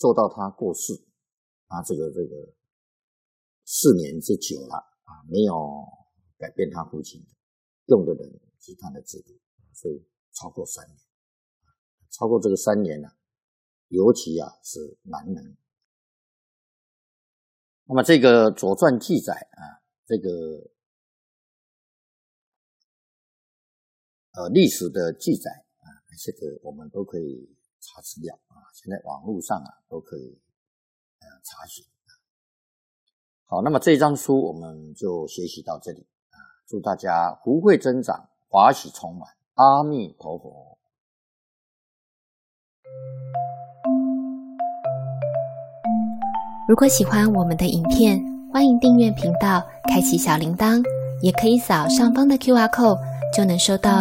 做到他过世这个4年之久了没有改变他父亲用的人及他的制度，所以超过3年，超过这个3年尤其是难能。那么这个《左传》记载这个历史的记载这个我们都可以查资料现在网络上都可以查询。好，那么这张书我们就学习到这里祝大家福慧增长，华喜充满，阿弥陀佛。 如果喜欢我们的影片，欢迎订阅频道，开启小铃铛，也可以扫上方的 QR code，就能收到